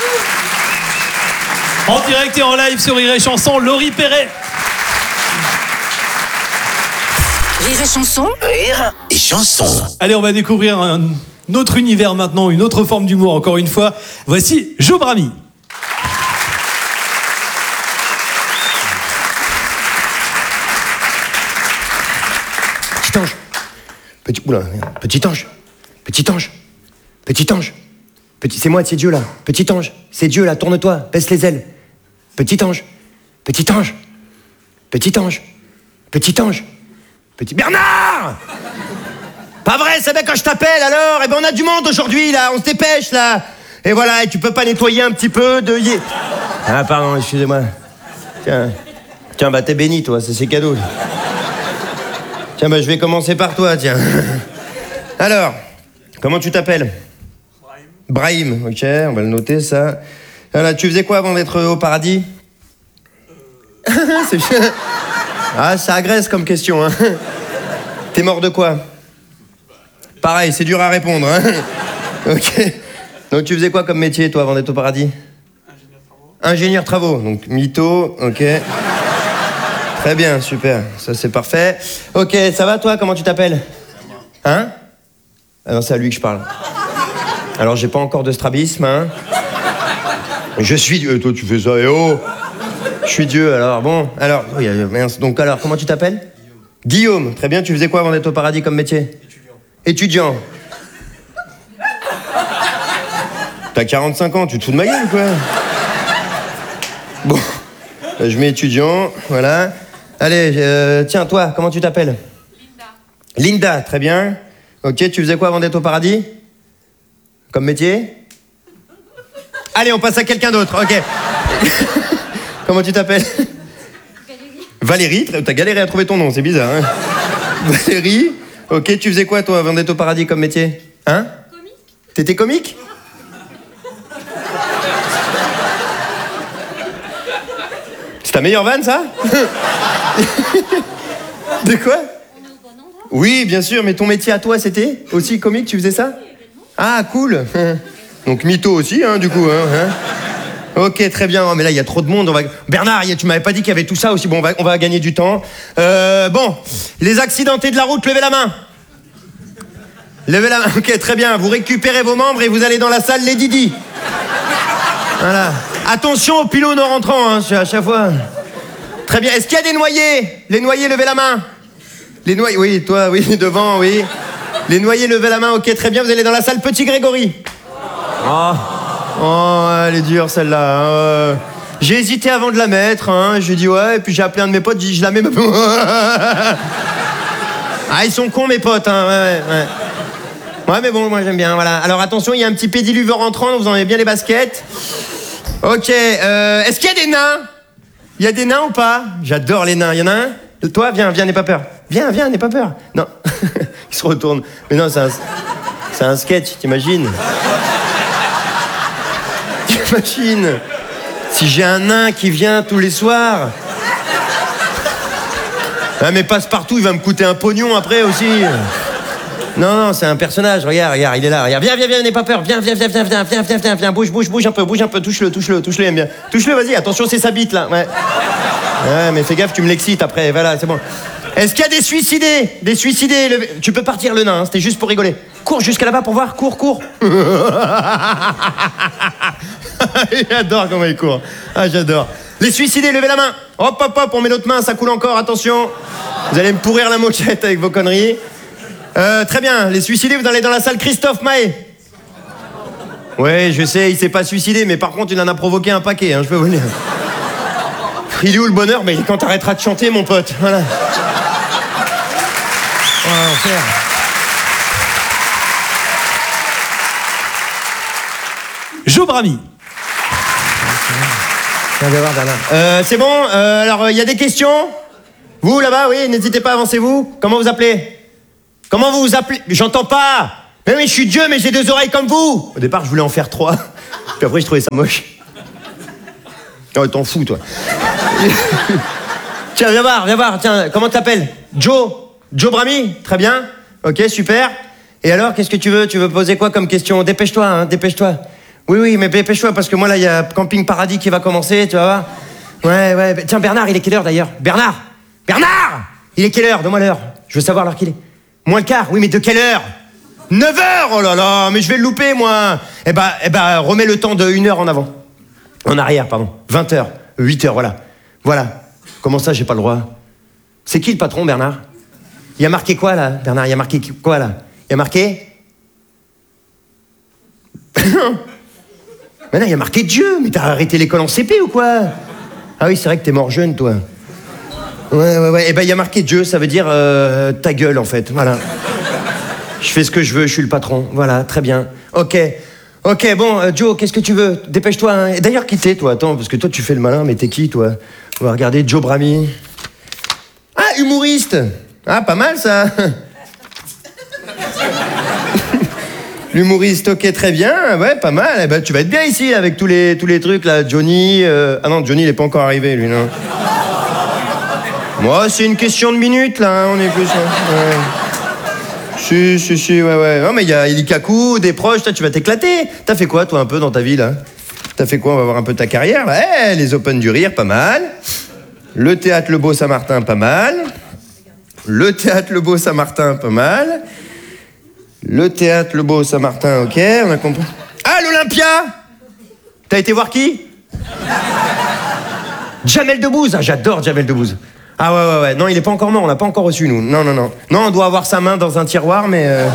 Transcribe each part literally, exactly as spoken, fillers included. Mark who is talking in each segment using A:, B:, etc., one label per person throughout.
A: En direct et en live sur Rire et Chanson, Laurie Perret.
B: Rire et Chanson.
C: Rire et Chanson.
A: Allez, on va découvrir un autre univers maintenant, une autre forme d'humour encore une fois. Voici Joe Bramy.
D: Petit ange. Petit, oula, petit ange. Petit ange. Petit ange. Petit, c'est moi, c'est Dieu là. Petit ange. C'est Dieu là, tourne-toi, baisse les ailes. Petit ange. Petit ange. Petit ange. Petit ange. Petit Bernard! Pas vrai, c'est bien quand je t'appelle alors. Eh ben on a du monde aujourd'hui là, on se dépêche là. Et voilà, et tu peux pas nettoyer un petit peu de... Ah pardon, excusez-moi. Tiens, tiens, bah t'es béni toi, c'est cadeau. Tiens, bah je vais commencer par toi, tiens. Alors, comment tu t'appelles? Brahim. Brahim, ok, on va le noter ça. Voilà, tu faisais quoi avant d'être au paradis? C'est... Ah, ça agresse comme question, hein. T'es mort de quoi? Pareil, c'est dur à répondre, hein. Ok. Donc tu faisais quoi comme métier, toi, avant d'être au paradis? Ingénieur travaux. Ingénieur travaux, donc mytho, ok. Très bien, super, ça c'est parfait. Ok, ça va toi, comment tu t'appelles? Hein? Ah non, c'est à lui que je parle. Alors j'ai pas encore de strabisme, hein. Je suis Dieu, toi tu fais ça, et oh. Je suis Dieu, alors bon, alors, oui, donc alors, comment tu t'appelles? Guillaume. Guillaume, très bien, tu faisais quoi avant d'être au paradis comme métier? Étudiant. Étudiant. T'as quarante-cinq ans, tu te fous de ma gueule, quoi? Bon, je mets étudiant, voilà. Allez, euh, tiens, toi, comment tu t'appelles? Linda. Linda, très bien. Ok, tu faisais quoi avant d'être au paradis? Comme métier? Allez, on passe à quelqu'un d'autre, ok. Comment tu t'appelles? Valérie. Valérie, t'as galéré à trouver ton nom, c'est bizarre, hein. Valérie, ok, tu faisais quoi, toi, avant d'être au paradis comme métier? Hein? Comique. T'étais comique? C'est ta meilleure vanne, ça? De quoi? Oui, bien sûr, mais ton métier à toi, c'était aussi comique, tu faisais ça? Ah, cool. Donc mytho aussi, hein, du coup, hein, hein. Ok, très bien. Oh, mais là, il y a trop de monde. On va... Bernard, tu m'avais pas dit qu'il y avait tout ça aussi. Bon, on va, on va gagner du temps. Euh, bon, les accidentés de la route, levez la main. Levez la main. Ok, très bien. Vous récupérez vos membres et vous allez dans la salle les Didi. Voilà. Attention aux pylônes en rentrant, hein, à chaque fois. Très bien. Est-ce qu'il y a des noyés? Les noyés, levez la main. Les noyés, oui, toi, oui, devant, oui. Les noyés, levez la main. Ok, très bien. Vous allez dans la salle Petit Grégory. Oh. Oh, elle est dure celle-là. Euh, j'ai hésité avant de la mettre, hein. J'ai dit ouais, et puis j'ai appelé un de mes potes, j'ai dit je la mets. Ah, ils sont cons mes potes, hein. Ouais, ouais. Ouais, mais bon, moi j'aime bien, voilà. Alors attention, il y a un petit pédiluve rentrant, donc vous en avez bien les baskets. Ok, euh, est-ce qu'il y a des nains? Il y a des nains ou pas? J'adore les nains. Il y en a un? Toi, viens, viens, n'aie pas peur. Viens, viens, n'aie pas peur. Non, il se retourne. Mais non, c'est un, c'est un sketch, t'imagines? T'imagines? Si j'ai un nain qui vient tous les soirs. Ah, mais Passe-Partout, il va me coûter un pognon après aussi. Non, non, c'est un personnage. Regarde, regarde, il est là. Regarde, viens, viens, viens, n'aie pas peur. Viens, viens, viens, viens, viens, viens, viens, viens, viens, bouge, bouge, bouge un peu, bouge un peu, touche-le, touche-le, touche-le, aime bien. Touche-le, vas-y, attention, c'est sa bite là. Ouais. Ouais, mais fais gaffe, tu me l'excites après. Voilà, c'est bon. Est-ce qu'il y a des suicidés? Des suicidés le... Tu peux partir le nain, hein, c'était juste pour rigoler. Cours jusqu'à là-bas pour voir, cours, cours. J'adore comment il court. Ah, j'adore. Les suicidés, levez la main. Hop, hop, hop, on met l'autre main, ça coule encore, attention. Vous allez me pourrir la moquette avec vos conneries. Euh, très bien, les suicidés, vous allez dans la salle Christophe Maé. Ouais, je sais, il s'est pas suicidé, mais par contre, il en a provoqué un paquet, hein, je peux vous le dire. Il est où le bonheur? Mais quand t'arrêteras de chanter, mon pote. Voilà. Oh, enfer.
A: Joe Bramy.
D: Euh, c'est bon, euh, alors il y a des questions? Vous là-bas, oui, n'hésitez pas, avancez-vous. Comment vous appelez? Comment vous vous appelez? J'entends pas. Mais oui, je suis Dieu, mais j'ai deux oreilles comme vous. Au départ, je voulais en faire trois. Puis après, je trouvais ça moche. Oh, t'en fous, toi. Tiens, viens voir, viens voir. Tiens, comment t'appelles? Joe. Joe Bramy? Très bien. Ok, super. Et alors, qu'est-ce que tu veux? Tu veux poser quoi comme question? Dépêche-toi, hein, dépêche-toi. Oui, oui, mais dépêche-toi, parce que moi, là, il y a Camping Paradis qui va commencer, tu vas voir. Ouais, ouais. Tiens, Bernard, il est quelle heure, d'ailleurs? Bernard! Bernard! Il est quelle heure? Donne-moi l'heure. Je veux savoir l'heure qu'il est. Moins le quart? Oui, mais de quelle heure? neuf heures! Oh là là, mais je vais le louper, moi! Eh ben, eh ben, remets le temps de une heure en avant. En arrière, pardon. vingt heures. huit heures, voilà. Voilà. Comment ça, j'ai pas le droit? C'est qui le patron, Bernard? Il y a marqué quoi, là, Bernard? Il y a marqué quoi, là? Il y a marqué... Mais là, il y a marqué Dieu. Mais t'as arrêté l'école en C P ou quoi? Ah oui, c'est vrai que t'es mort jeune, toi. Ouais, ouais, ouais. Eh ben, il y a marqué Dieu, ça veut dire euh, ta gueule, en fait. Voilà. Je fais ce que je veux, je suis le patron. Voilà, très bien. Ok. Ok, bon, euh, Joe, qu'est-ce que tu veux? Dépêche-toi. Hein. Et d'ailleurs, qui t'es, toi? Attends, parce que toi, tu fais le malin, mais t'es qui, toi? On va regarder Joe Brami. Ah, humoriste. Ah, pas mal, ça. L'humoriste, ok, très bien. Ouais, pas mal. Eh ben, tu vas être bien ici, avec tous les, tous les trucs, là. Johnny... Euh... Ah non, Johnny, il est pas encore arrivé, lui, non. Moi, c'est une question de minutes, là. Hein, on est plus... Ouais. Si, si, si, ouais, ouais. Non, mais il y a Ilikaku, des proches, toi, tu vas t'éclater. T'as fait quoi, toi, un peu, dans ta vie, là? T'as fait quoi? On va voir un peu ta carrière. Ouais, les Open du Rire, pas mal. Le Théâtre Le Beau Saint-Martin, pas mal. Le Théâtre Le Beau Saint-Martin, pas mal. Le Théâtre Le Beau Saint-Martin, ok, on a compris. Ah, l'Olympia! T'as été voir qui? Jamel Debbouze. Ah, j'adore Jamel Debbouze. Ah ouais, ouais, ouais. Non, il est pas encore mort, on l'a pas encore reçu, nous. Non, non, non. Non, on doit avoir sa main dans un tiroir, mais... Euh...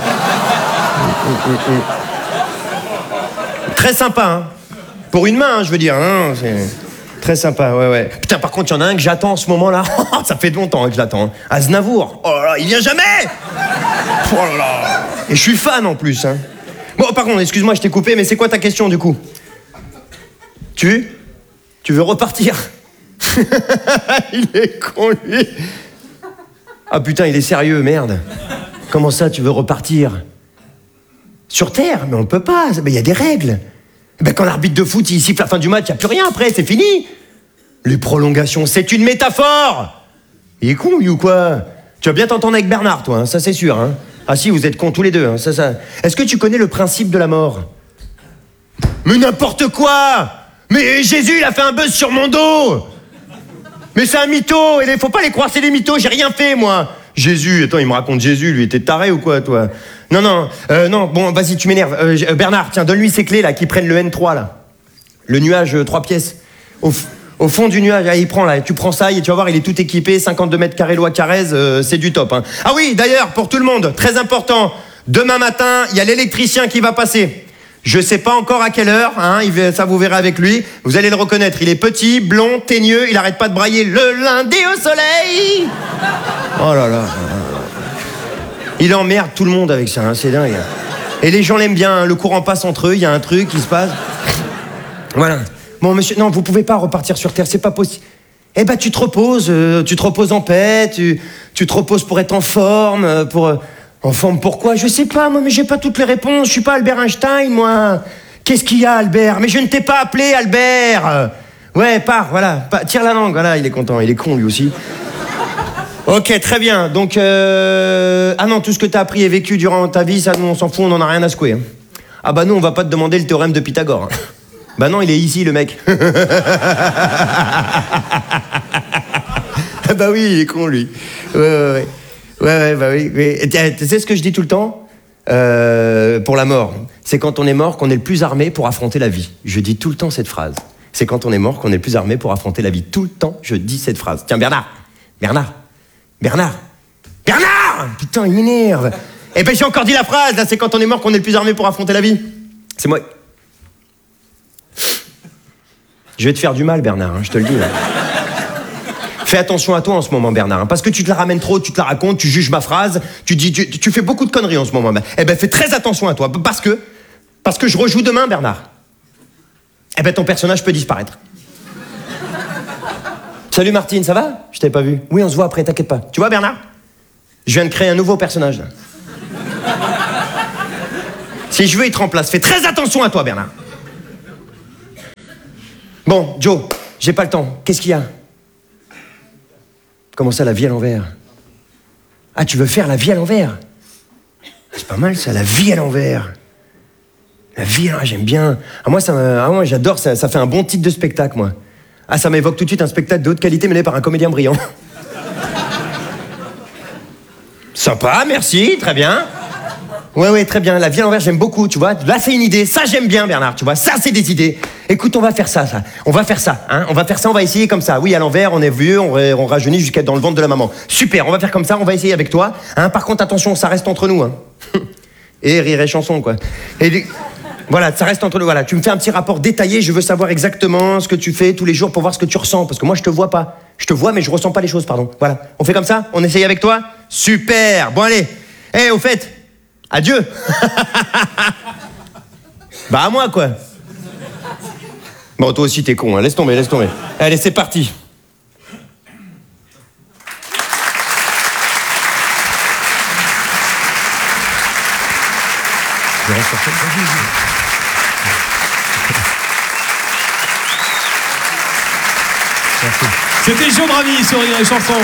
D: Très sympa, hein. Pour une main, hein, je veux dire. Hein, c'est très sympa, ouais, ouais. Putain, par contre, il y en a un que j'attends en ce moment-là. Ça fait longtemps hein, que je l'attends. Hein. Aznavour. Oh là là, il vient jamais. Oh là là. Et je suis fan, en plus. Hein. Bon, par contre, excuse-moi, je t'ai coupé, mais c'est quoi ta question, du coup? Tu Tu veux repartir? Il est con, lui. Ah putain, il est sérieux, merde. Comment ça, tu veux repartir? Sur Terre? Mais on peut pas, il y a des règles. Ben, quand l'arbitre de foot, il siffle la fin du match, il n'y a plus rien après, c'est fini. Les prolongations, c'est une métaphore. Il est con, lui, ou quoi? Tu vas bien t'entendre avec Bernard, toi, hein, ça c'est sûr. Hein. Ah si, vous êtes cons tous les deux. Hein, ça, ça. Est-ce que tu connais le principe de la mort? Mais n'importe quoi! Mais Jésus, il a fait un buzz sur mon dos! Mais c'est un mytho, il faut pas les croire, c'est des mythos, j'ai rien fait, moi. Jésus, attends, il me raconte Jésus, lui, t'es taré ou quoi, toi? Non, non, euh, non, bon, vas-y, tu m'énerves. Euh, Bernard, tiens, donne-lui ses clés, là, qui prennent le N trois, là. Le nuage, euh, trois pièces. Au, au fond du nuage, là, il prend, là, tu prends ça, et tu vas voir, il est tout équipé, cinquante-deux mètres carrés, loi Carrez, euh, c'est du top, hein. Ah oui, d'ailleurs, pour tout le monde, très important, demain matin, il y a l'électricien qui va passer. Je sais pas encore à quelle heure, hein, il va, ça vous verrez avec lui. Vous allez le reconnaître, il est petit, blond, teigneux, il arrête pas de brailler le lundi au soleil. Oh là là. Il emmerde tout le monde avec ça, hein, c'est dingue. Et les gens l'aiment bien, hein, le courant passe entre eux, il y a un truc qui se passe. Voilà. Bon, monsieur, non, vous pouvez pas repartir sur Terre, c'est pas possible. Eh ben, tu te reposes, euh, tu te reposes en paix, tu, tu te reposes pour être en forme, pour... Euh, En forme pourquoi? Je sais pas, moi, mais j'ai pas toutes les réponses. Je suis pas Albert Einstein, moi. Qu'est-ce qu'il y a, Albert? Mais je ne t'ai pas appelé, Albert. Ouais, pars, voilà. Pars, tire la langue, voilà, il est content. Il est con, lui aussi. Ok, très bien. Donc, euh... ah non, tout ce que t'as appris et vécu durant ta vie, ça, nous, on s'en fout, on en a rien à secouer. Hein. Ah bah nous, on va pas te demander le théorème de Pythagore. Hein. Bah non, il est ici, le mec. Ah bah oui, il est con, lui. Ouais, ouais, ouais. Ouais, ouais, bah oui. oui. Tu sais ce que je dis tout le temps euh, pour la mort? C'est quand on est mort qu'on est le plus armé pour affronter la vie. Je dis tout le temps cette phrase. C'est quand on est mort qu'on est le plus armé pour affronter la vie. Tout le temps, je dis cette phrase. Tiens, Bernard Bernard Bernard Bernard Putain, il m'énerve. Eh ben, j'ai encore dit la phrase, là. C'est quand on est mort qu'on est le plus armé pour affronter la vie. C'est moi. Je vais te faire du mal, Bernard, hein, je te le dis, là. Fais attention à toi en ce moment, Bernard, hein, parce que tu te la ramènes trop, tu te la racontes, tu juges ma phrase, tu dis, tu, tu fais beaucoup de conneries en ce moment. Eh ben, fais très attention à toi, parce que, parce que je rejoue demain, Bernard. Eh ben, ton personnage peut disparaître. Salut Martine, ça va? Je t'avais pas vu. Oui, on se voit après, t'inquiète pas. Tu vois, Bernard? Je viens de créer un nouveau personnage, là. Si je veux, il te remplace. Fais très attention à toi, Bernard. Bon, Joe, j'ai pas le temps. Qu'est-ce qu'il y a? Comment ça, la vie à l'envers? Ah, tu veux faire la vie à l'envers? C'est pas mal, ça, la vie à l'envers. La vie, hein, j'aime bien. Ah, moi, ça, ah, moi j'adore, ça, ça fait un bon titre de spectacle, moi. Ah, ça m'évoque tout de suite un spectacle de haute qualité mené par un comédien brillant. Sympa, merci, très bien. Ouais, ouais, très bien. La vie à l'envers, j'aime beaucoup, tu vois. Là, c'est une idée. Ça, j'aime bien, Bernard, tu vois. Ça, c'est des idées. Écoute, on va faire ça, ça. On va faire ça, hein. On va faire ça, on va essayer comme ça. Oui, à l'envers, on est vieux, on, on rajeunit jusqu'à être dans le ventre de la maman. Super, on va faire comme ça, on va essayer avec toi. Hein. Par contre, attention, ça reste entre nous, hein. Et rire et chanson, quoi. Et voilà, ça reste entre nous. Voilà, tu me fais un petit rapport détaillé. Je veux savoir exactement ce que tu fais tous les jours pour voir ce que tu ressens. Parce que moi, je te vois pas. Je te vois, mais je ressens pas les choses, pardon. Voilà. On fait comme ça? On essaye avec toi? Super. Bon, allez. Eh, au fait, adieu. Bah, à moi, quoi. Bon, toi aussi, t'es con, hein. Laisse tomber, laisse tomber. Allez, c'est parti.
A: C'était Joe Brami sur Rire et Chanson.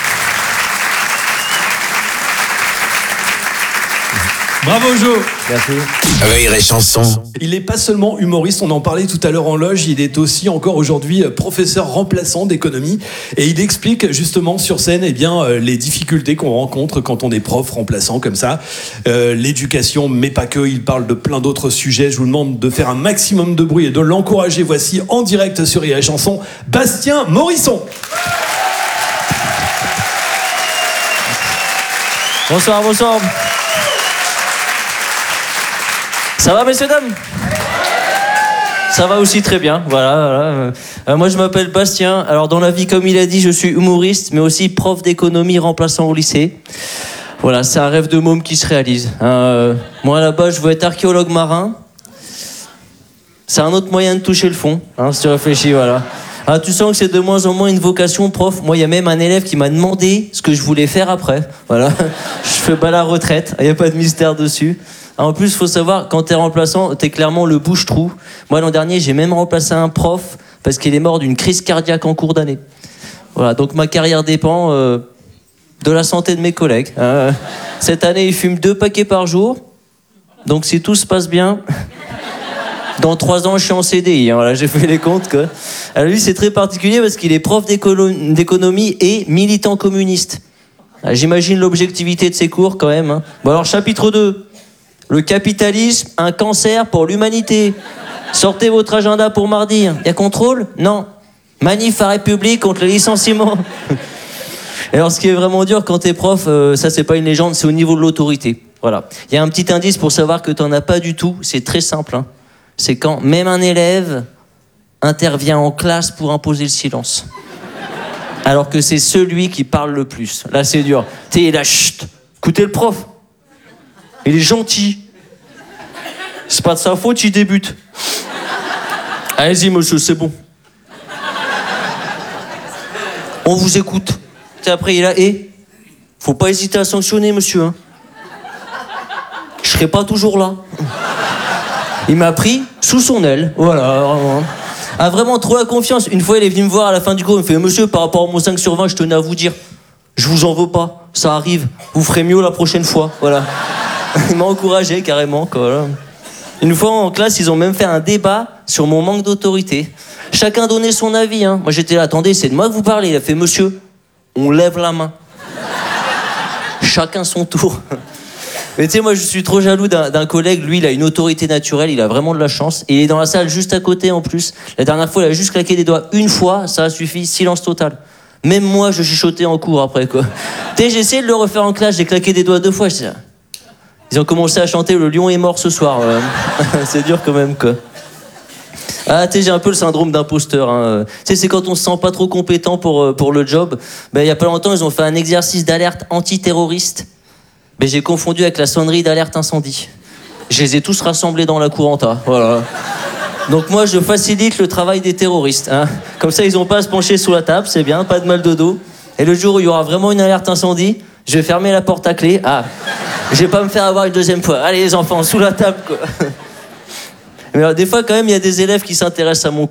A: Bravo Joe.
D: Merci.
C: Rire et Chanson.
A: Il n'est pas seulement humoriste, on en parlait tout à l'heure en loge, il est aussi encore aujourd'hui professeur remplaçant d'économie et il explique justement sur scène eh bien, les difficultés qu'on rencontre quand on est prof remplaçant comme ça. Euh, l'éducation, mais pas que, il parle de plein d'autres sujets. Je vous demande de faire un maximum de bruit et de l'encourager. Voici en direct sur Rire et Chanson, Bastien Morisson.
E: Bonsoir, bonsoir. Ça va, messieurs, dames? Ça va aussi très bien, voilà. voilà. Euh, moi, je m'appelle Bastien. Alors, dans la vie, comme il a dit, je suis humoriste, mais aussi prof d'économie remplaçant au lycée. Voilà, c'est un rêve de môme qui se réalise. Euh, moi, là-bas, je veux être archéologue marin. C'est un autre moyen de toucher le fond, hein, si tu réfléchis, voilà. Ah, tu sens que c'est de moins en moins une vocation prof. Moi, il y a même un élève qui m'a demandé ce que je voulais faire après. Voilà, je fais pas la retraite, il n'y a pas de mystère dessus. En plus, il faut savoir, quand t'es remplaçant, t'es clairement le bouche-trou. Moi, l'an dernier, j'ai même remplacé un prof parce qu'il est mort d'une crise cardiaque en cours d'année. Voilà, donc ma carrière dépend euh, de la santé de mes collègues. Euh, cette année, il fume deux paquets par jour. Donc, si tout se passe bien, dans trois ans, je suis en C D I. Hein, voilà, j'ai fait les comptes, quoi. Alors, lui, c'est très particulier parce qu'il est prof d'écono- d'économie et militant communiste. Alors, j'imagine l'objectivité de ses cours, quand même. Hein. Bon, alors, chapitre deux. Le capitalisme, un cancer pour l'humanité. Sortez votre agenda pour mardi. Y a contrôle? Non. Manif à République contre le licenciement. Et alors, ce qui est vraiment dur quand t'es prof, euh, ça c'est pas une légende, c'est au niveau de l'autorité. Voilà. Il y a un petit indice pour savoir que t'en as pas du tout. C'est très simple. Hein. C'est quand même un élève intervient en classe pour imposer le silence. Alors que c'est celui qui parle le plus. Là, c'est dur. T'es là, chut, écoutez le prof. Il est gentil. C'est pas de sa faute, il débute. Allez-y, monsieur, c'est bon. On vous écoute. Et après, il est là, et faut pas hésiter à sanctionner, monsieur. Hein. Je serai pas toujours là. Il m'a pris sous son aile. Voilà, vraiment. A vraiment trop la confiance. Une fois, il est venu me voir à la fin du cours. Il me fait, monsieur, par rapport à mon cinq sur vingt, je tenais à vous dire, je vous en veux pas. Ça arrive. Vous ferez mieux la prochaine fois. Voilà. Il m'a encouragé carrément, quoi. Voilà. Une fois en classe, ils ont même fait un débat sur mon manque d'autorité. Chacun donnait son avis. Hein. Moi, j'étais là, attendez, c'est de moi que vous parlez. Il a fait, monsieur, on lève la main. Chacun son tour. Mais tu sais, moi, je suis trop jaloux d'un, d'un collègue. Lui, il a une autorité naturelle. Il a vraiment de la chance. Et il est dans la salle juste à côté, en plus. La dernière fois, il a juste claqué des doigts une fois. Ça a suffi. Silence total. Même moi, je chuchotais en cours après, quoi. Tu sais, j'ai essayé de le refaire en classe. J'ai claqué des doigts deux fois. Je sais, ils ont commencé à chanter « Le lion est mort ce soir euh. ». C'est dur quand même, quoi. Ah, tu sais, j'ai un peu le syndrome d'imposteur. Hein. Tu sais, c'est quand on se sent pas trop compétent pour, pour le job. Ben, il y a pas longtemps, ils ont fait un exercice d'alerte antiterroriste. Ben, j'ai confondu avec la sonnerie d'alerte incendie. Je les ai tous rassemblés dans la couranta. Voilà. Donc moi, je facilite le travail des terroristes. Hein. Comme ça, ils ont pas à se pencher sous la table, c'est bien, pas de mal de dos. Et le jour où il y aura vraiment une alerte incendie, je vais fermer la porte à clé. Ah, je vais pas me faire avoir une deuxième fois. Allez les enfants, sous la table, quoi. Mais alors, des fois, quand même, il y a des élèves qui s'intéressent à mon